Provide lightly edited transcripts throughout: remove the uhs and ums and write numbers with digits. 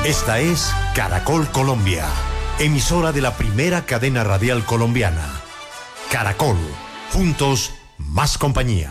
Esta es Caracol Colombia, emisora de la primera cadena radial colombiana. Caracol, juntos, más compañía.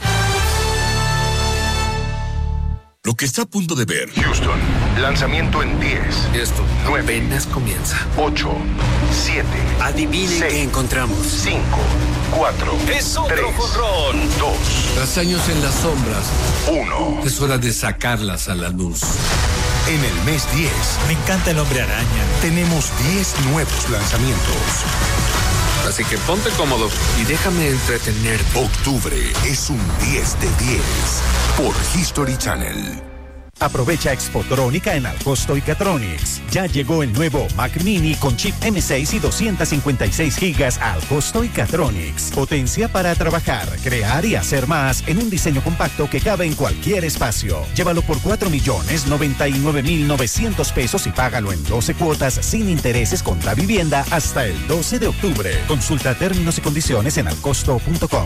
Lo que está a punto de ver. Houston, lanzamiento en 10. Esto 9. Apenas comienza. 8, 7. Adivinen 6, qué encontramos. 5, 4. Es otro 3, jonrón. 2. Tras años en las sombras, 1. es hora de sacarlas a la luz. En el mes 10, me encanta el Hombre Araña. tenemos 10 nuevos lanzamientos. Así que ponte cómodo y déjame entretenerte. Octubre es un 10 de 10 por History Channel. Aprovecha Expotrónica en Alcosto y Catronics. Ya llegó el nuevo Mac Mini con chip M6 y 256 gigas a Alcosto y Catronics. Potencia para trabajar, crear y hacer más en un diseño compacto que cabe en cualquier espacio. Llévalo por 4.099.900 pesos y págalo en 12 cuotas sin intereses contra vivienda hasta el 12 de octubre. Consulta términos y condiciones en alcosto.com.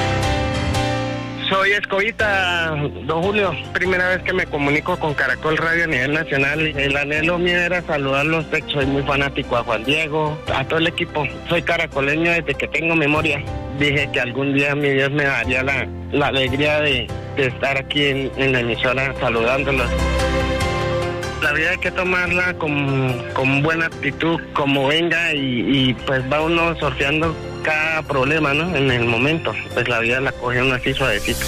Soy Escobita, don Julio. Primera vez que me comunico con Caracol Radio a nivel nacional. El anhelo mío era saludarlos. Soy muy fanático a Juan Diego, a todo el equipo. Soy caracoleño desde que tengo memoria. Dije que algún día mi Dios me daría la alegría de estar aquí en la emisora saludándolos. La vida hay que tomarla con buena actitud, como venga, y pues va uno sorteando cada problema, ¿no? En el momento, pues la vida la coge uno así suavecito.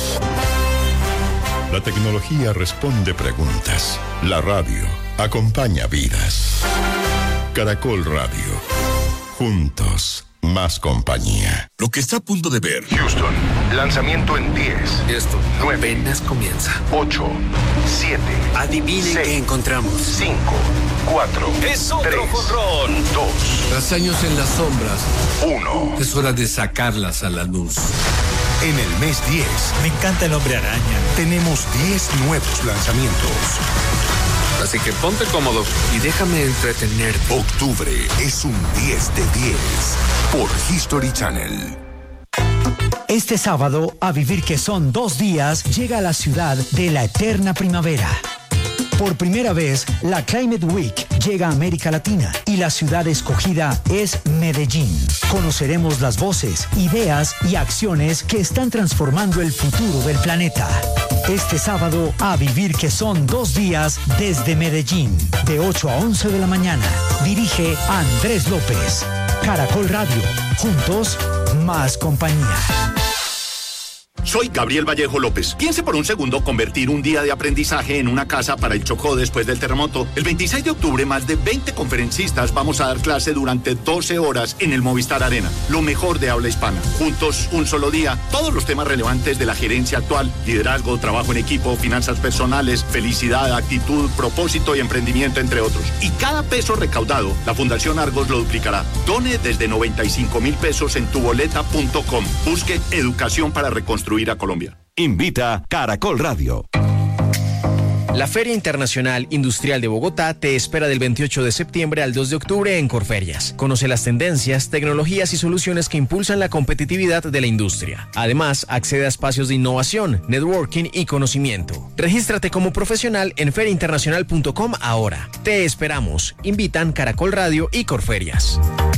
La tecnología responde preguntas. La radio acompaña vidas. Caracol Radio. Juntos, más compañía. Lo que está a punto de ver. Houston, lanzamiento en 10. Esto 9. apenas comienza. 8, 7. Adivinen 6, qué encontramos. 5, 4. Es otro 3, jonrón. 2, Tras años en las sombras, 1. es hora de sacarlas a la luz. En el mes 10, Me encanta el Hombre Araña. tenemos 10 nuevos lanzamientos. Así que ponte cómodo y déjame entretenerte. Octubre es un 10 de 10 por History Channel. Este sábado, a vivir que son 2 días, llega a la ciudad de la eterna primavera. Por primera vez, la Climate Week llega a América Latina y la ciudad escogida es Medellín. Conoceremos las voces, ideas y acciones que están transformando el futuro del planeta. Este sábado, a vivir que son 2 días desde Medellín, de 8 a 11 de la mañana. Dirige Andrés López. Caracol Radio. Juntos, más compañía. Soy Gabriel Vallejo López. Piense por un segundo convertir un día de aprendizaje en una casa para el Chocó después del terremoto. El 26 de octubre, más de 20 conferencistas vamos a dar clase durante 12 horas en el Movistar Arena. Lo mejor de habla hispana. Juntos, un solo día. Todos los temas relevantes de la gerencia actual. Liderazgo, trabajo en equipo, finanzas personales, felicidad, actitud, propósito y emprendimiento, entre otros. Y cada peso recaudado, la Fundación Argos lo duplicará. Done desde 95,000 pesos en tuboleta.com. Busque educación para reconstruir a Colombia. Invita Caracol Radio. La Feria Internacional Industrial de Bogotá te espera del 28 de septiembre al 2 de octubre en Corferias. Conoce las tendencias, tecnologías y soluciones que impulsan la competitividad de la industria. Además, accede a espacios de innovación, networking y conocimiento. Regístrate como profesional en feriainternacional.com ahora. Te esperamos. Invitan Caracol Radio y Corferias.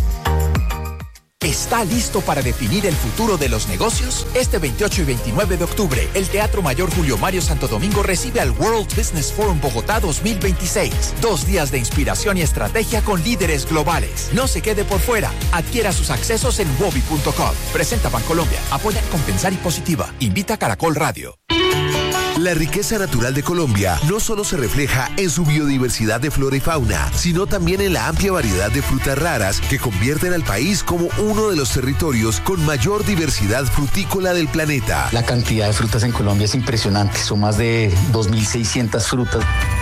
¿Está listo para definir el futuro de los negocios? Este 28 y 29 de octubre, el Teatro Mayor Julio Mario Santo Domingo recibe al World Business Forum Bogotá 2026. 2 días de inspiración y estrategia con líderes globales. No se quede por fuera. Adquiera sus accesos en wobi.com. Presenta Bancolombia. Apoya Compensar y Positiva. Invita Caracol Radio. La riqueza natural de Colombia no solo se refleja en su biodiversidad de flora y fauna, sino también en la amplia variedad de frutas raras que convierten al país como uno de los territorios con mayor diversidad frutícola del planeta. La cantidad de frutas en Colombia es impresionante, son más de 2.600 frutas.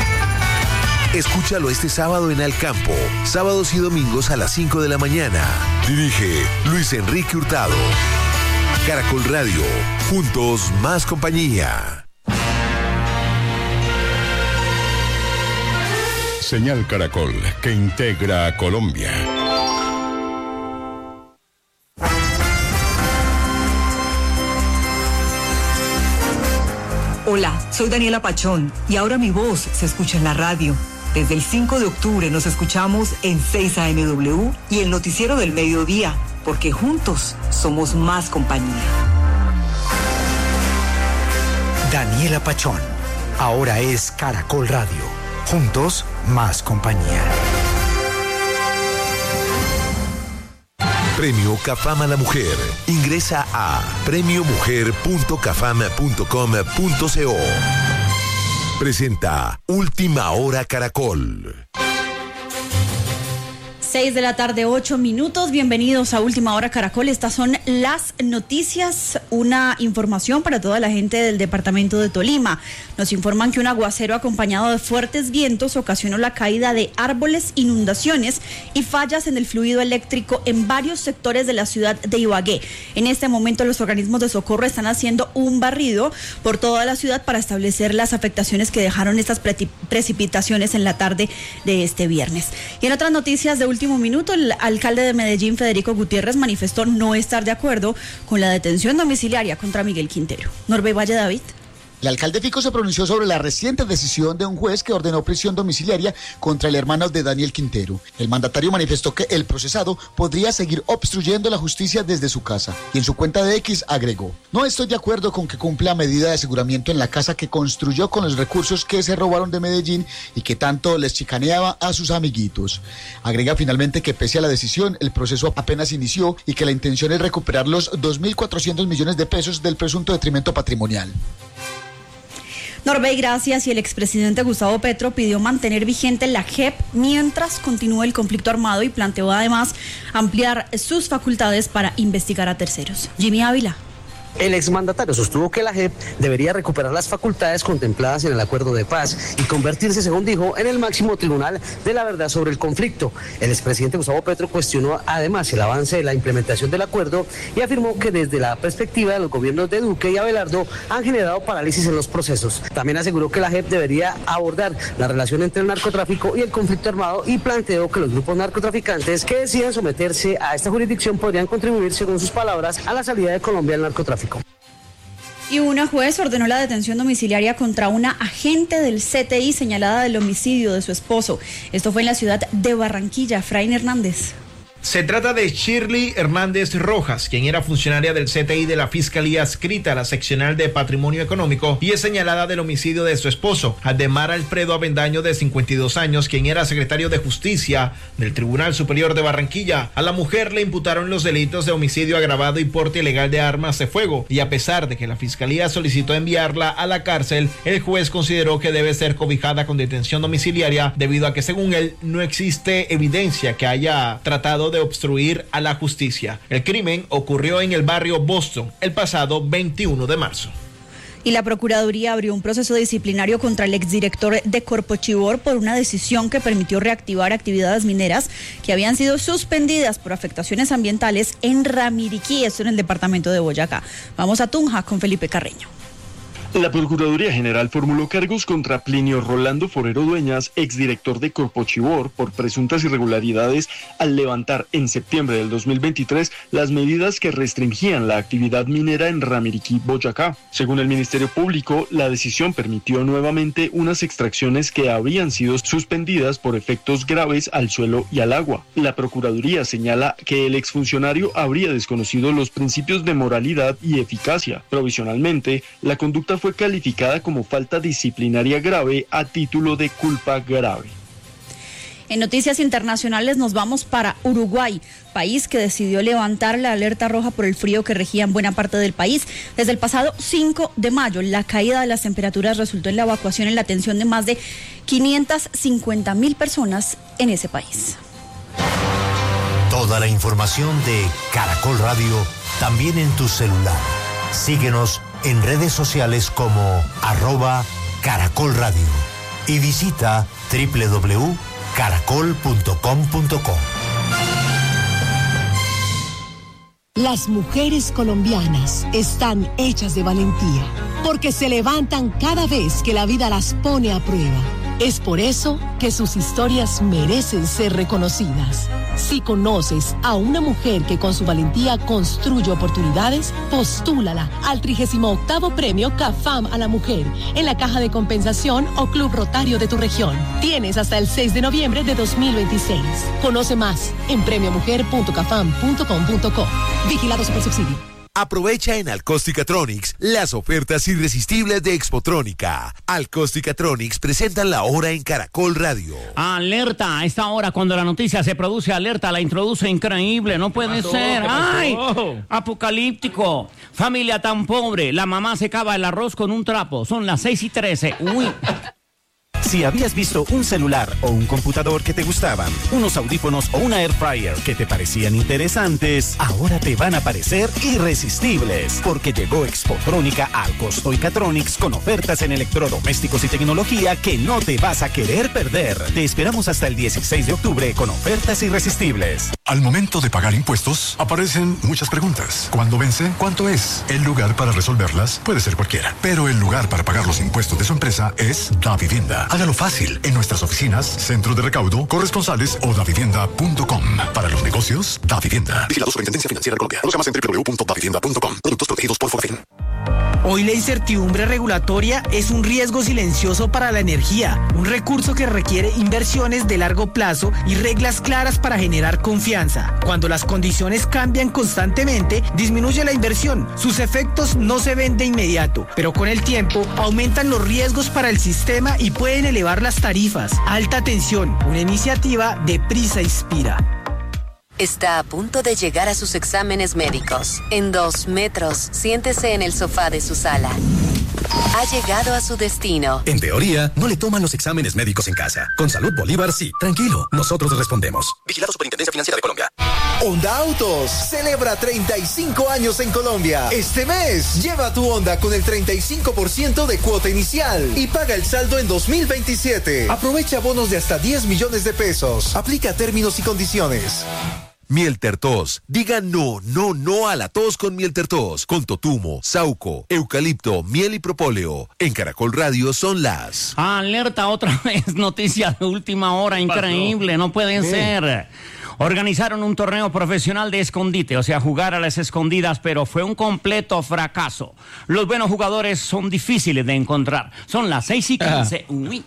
Escúchalo este sábado en Al Campo, sábados y domingos a las 5 de la mañana. Dirige Luis Enrique Hurtado. Caracol Radio, juntos más compañía. Señal Caracol, que integra a Colombia. Hola, soy Daniela Pachón y ahora mi voz se escucha en la radio. Desde el 5 de octubre nos escuchamos en 6 AMW y el Noticiero del Mediodía, porque juntos somos más compañía. Daniela Pachón, ahora es Caracol Radio. Juntos, más compañía. Premio CAFAM a la Mujer. Ingresa a premiomujer.cafam.com.co. Presenta Última Hora Caracol. 6 de la tarde, 8 minutos. Bienvenidos a Última Hora Caracol. Estas son las noticias, una información para toda la gente del departamento de Tolima. Nos informan que un aguacero acompañado de fuertes vientos ocasionó la caída de árboles, inundaciones y fallas en el fluido eléctrico en varios sectores de la ciudad de Ibagué. En este momento los organismos de socorro están haciendo un barrido por toda la ciudad para establecer las afectaciones que dejaron estas precipitaciones en la tarde de este viernes. Y en otras noticias de último minuto, el alcalde de Medellín, Federico Gutiérrez, manifestó no estar de acuerdo con la detención domiciliaria contra Miguel Quintero. Norbey Valle David. El alcalde Fico se pronunció sobre la reciente decisión de un juez que ordenó prisión domiciliaria contra el hermano de Daniel Quintero. El mandatario manifestó que el procesado podría seguir obstruyendo la justicia desde su casa. Y en su cuenta de X agregó: no estoy de acuerdo con que cumpla medida de aseguramiento en la casa que construyó con los recursos que se robaron de Medellín y que tanto les chicaneaba a sus amiguitos. Agrega finalmente que pese a la decisión, el proceso apenas inició y que la intención es recuperar los 2.400 millones de pesos del presunto detrimento patrimonial. Norbey, gracias. Y el expresidente Gustavo Petro pidió mantener vigente la JEP mientras continúe el conflicto armado y planteó además ampliar sus facultades para investigar a terceros. Jimmy Ávila. El exmandatario sostuvo que la JEP debería recuperar las facultades contempladas en el acuerdo de paz y convertirse, según dijo, en el máximo tribunal de la verdad sobre el conflicto. El expresidente Gustavo Petro cuestionó además el avance de la implementación del acuerdo y afirmó que desde la perspectiva de los gobiernos de Duque y Abelardo han generado parálisis en los procesos. También aseguró que la JEP debería abordar la relación entre el narcotráfico y el conflicto armado y planteó que los grupos narcotraficantes que decidan someterse a esta jurisdicción podrían contribuir, según sus palabras, a la salida de Colombia del narcotráfico. Y una juez ordenó la detención domiciliaria contra una agente del CTI señalada del homicidio de su esposo. Esto fue en la ciudad de Barranquilla. Efraín Hernández. Se trata de Shirley Hernández Rojas, quien era funcionaria del CTI de la Fiscalía adscrita a la seccional de Patrimonio Económico y es señalada del homicidio de su esposo, Ademar Alfredo Avendaño, de 52 años, quien era secretario de Justicia del Tribunal Superior de Barranquilla. A la mujer le imputaron los delitos de homicidio agravado y porte ilegal de armas de fuego, y a pesar de que la Fiscalía solicitó enviarla a la cárcel, el juez consideró que debe ser cobijada con detención domiciliaria debido a que, según él, no existe evidencia que haya tratado de obstruir a la justicia. El crimen ocurrió en el barrio Boston el pasado 21 de marzo. Y la Procuraduría abrió un proceso disciplinario contra el exdirector de Corpochivor por una decisión que permitió reactivar actividades mineras que habían sido suspendidas por afectaciones ambientales en Ramiriquí, esto en el departamento de Boyacá. Vamos a Tunja con Felipe Carreño. La Procuraduría General formuló cargos contra Plinio Rolando Forero Dueñas, exdirector de Corpochivor, por presuntas irregularidades al levantar en septiembre del 2023 las medidas que restringían la actividad minera en Ramiriquí, Boyacá. Según el Ministerio Público, la decisión permitió nuevamente unas extracciones que habían sido suspendidas por efectos graves al suelo y al agua. La Procuraduría señala que el exfuncionario habría desconocido los principios de moralidad y eficacia. Provisionalmente, la conducta fue calificada como falta disciplinaria grave a título de culpa grave. En noticias internacionales nos vamos para Uruguay, país que decidió levantar la alerta roja por el frío que regía en buena parte del país. Desde el pasado 5 de mayo, la caída de las temperaturas resultó en la evacuación y la atención de más de 550.000 personas en ese país. Toda la información de Caracol Radio también en tu celular. Síguenos en redes sociales como @Caracol Radio y visita www.caracol.com.co. Las mujeres colombianas están hechas de valentía porque se levantan cada vez que la vida las pone a prueba. Es por eso que sus historias merecen ser reconocidas. Si conoces a una mujer que con su valentía construye oportunidades, postúlala al 38º Premio CAFAM a la Mujer en la Caja de Compensación o Club Rotario de tu región. Tienes hasta el 6 de noviembre de 2026. Conoce más en premiomujer.cafam.com.co. Vigilado Supersubsidio. Aprovecha en Alcóstica-Tronics las ofertas irresistibles de Expotrónica. Alcóstica-Tronics presentan la hora en Caracol Radio. Alerta, a esta hora cuando la noticia se produce, alerta, la introduce increíble, no puede ser. ¡Ay! Apocalíptico. Familia tan pobre, la mamá secaba el arroz con un trapo. Son las 6:13. Uy. Si habías visto un celular o un computador que te gustaban, unos audífonos o una air fryer que te parecían interesantes, ahora te van a parecer irresistibles, porque llegó Expotrónica al Alcóstica-Tronics con ofertas en electrodomésticos y tecnología que no te vas a querer perder. Te esperamos hasta el 16 de octubre con ofertas irresistibles. Al momento de pagar impuestos, aparecen muchas preguntas. ¿Cuándo vence? ¿Cuánto es? El lugar para resolverlas puede ser cualquiera, pero el lugar para pagar los impuestos de su empresa es Davivienda. Hágalo fácil en nuestras oficinas, centros de recaudo, corresponsales o davivienda.com. Para los negocios, Davivienda. Vigilado Superintendencia Financiera de Colombia. Conozca más en www.davivienda.com. Productos protegidos por Fogafín. Hoy la incertidumbre regulatoria es un riesgo silencioso para la energía, un recurso que requiere inversiones de largo plazo y reglas claras para generar confianza. Cuando las condiciones cambian constantemente, disminuye la inversión. Sus efectos no se ven de inmediato, pero con el tiempo aumentan los riesgos para el sistema y pueden elevar las tarifas. Alta tensión, una iniciativa de Prisa Inspira. Está a punto de llegar a sus exámenes médicos. En 2 metros, siéntese en el sofá de su sala. Ha llegado a su destino. En teoría, no le toman los exámenes médicos en casa. Con Salud Bolívar, sí. Tranquilo, nosotros respondemos. Vigilado Superintendencia Financiera de Colombia. Honda Autos celebra 35 años en Colombia. Este mes, lleva tu Honda con el 35% de cuota inicial y paga el saldo en 2027. Aprovecha bonos de hasta 10 millones de pesos. Aplica términos y condiciones. Mieltertos. Diga no a la tos con Mieltertos. Con totumo, sauco, eucalipto, miel y propóleo. En Caracol Radio son las... Alerta, otra vez, noticia de última hora, increíble, no pueden ser. Organizaron un torneo profesional de escondite, o sea, jugar a las escondidas, pero fue un completo fracaso. Los buenos jugadores son difíciles de encontrar. Son las 6:15. Uy.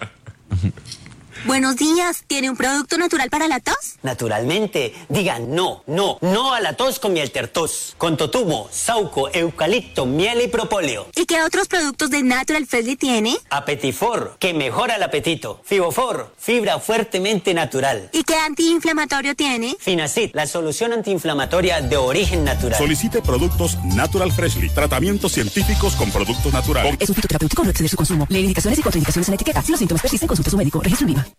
Buenos días, ¿tiene un producto natural para la tos? Naturalmente, diga no a la tos con Mieltertos, con totumo, sauco, eucalipto, miel y propóleo. ¿Y qué otros productos de Natural Freshly tiene? Apetifor, que mejora el apetito. Fibofor, fibra fuertemente natural. ¿Y qué antiinflamatorio tiene? Finacid, la solución antiinflamatoria de origen natural. Solicite productos Natural Freshly, tratamientos científicos con productos naturales. Es un fitoterapéutico, no exceder su consumo. Lee indicaciones y contraindicaciones en la etiqueta. Si los síntomas persisten, consulte a su médico. Registro INVIMA.